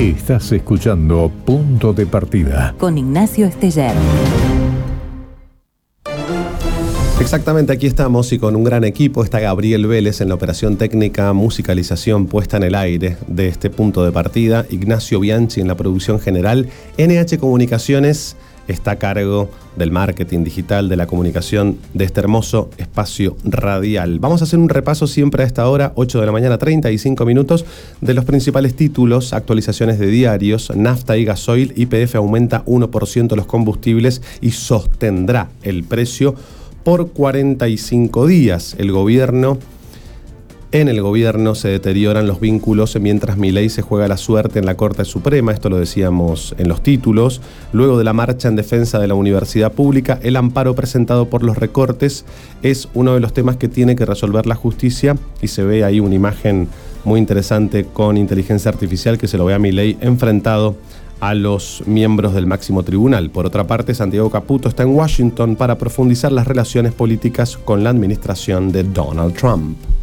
Estás escuchando Punto de Partida con Ignacio Esteller. Exactamente, aquí estamos y con un gran equipo. Está Gabriel Vélez en la operación técnica, musicalización puesta en el aire de este Punto de Partida. Ignacio Bianchi en la producción general. NH Comunicaciones está a cargo del marketing digital, de la comunicación de este hermoso espacio radial. Vamos a hacer un repaso siempre a esta hora, 8 de la mañana, 35 minutos, de los principales títulos, actualizaciones de diarios. Nafta y gasoil, YPF aumenta 1% los combustibles y sostendrá el precio por 45 días. En el gobierno se deterioran los vínculos mientras Milei se juega la suerte en la Corte Suprema. Esto lo decíamos en los títulos. Luego de la marcha en defensa de la universidad pública, el amparo presentado por los recortes es uno de los temas que tiene que resolver la justicia, y se ve ahí una imagen muy interesante con inteligencia artificial que se lo ve a Milei enfrentado a los miembros del máximo tribunal. Por otra parte, Santiago Caputo está en Washington para profundizar las relaciones políticas con la administración de Donald Trump.